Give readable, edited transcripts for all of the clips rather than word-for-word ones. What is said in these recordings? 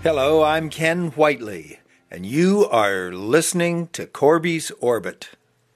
Hello, I'm Ken Whiteley, and you are listening to Corby's Orbit.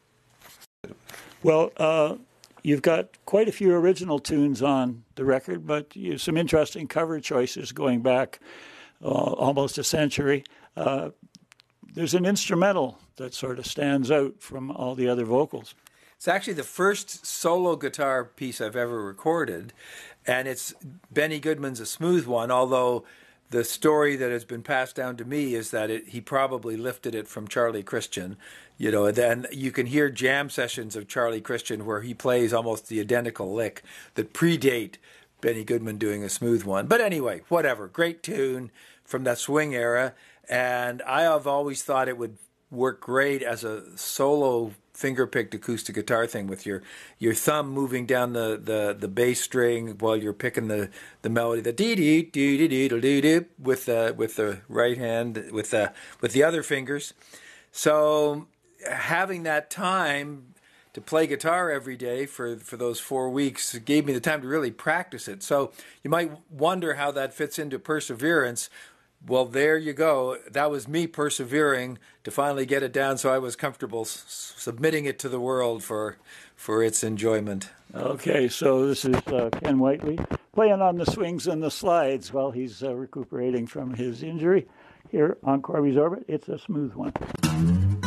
Well, you've got quite a few original tunes on the record, but some interesting cover choices going back almost a century. There's an instrumental that sort of stands out from all the other vocals. It's actually the first solo guitar piece I've ever recorded, and it's Benny Goodman's A Smooth One, although the story that has been passed down to me is that he probably lifted it from Charlie Christian, and then you can hear jam sessions of Charlie Christian where he plays almost the identical lick that predate Benny Goodman doing A Smooth One. But anyway, whatever, great tune from that swing era, and I have always thought it would work great as a solo finger-picked acoustic guitar thing with your thumb moving down the bass string while you're picking the melody, the dee dee dee dee dee dee dee with the right hand with the other fingers. So having that time to play guitar every day for those 4 weeks gave me the time to really practice it. So you might wonder how that fits into Perseverance. Well, there you go. That was me persevering to finally get it down so I was comfortable submitting it to the world for its enjoyment. Okay, so this is Ken Whiteley playing on the swings and the slides while he's recuperating from his injury. Here on Corby's Orbit, it's A Smooth One.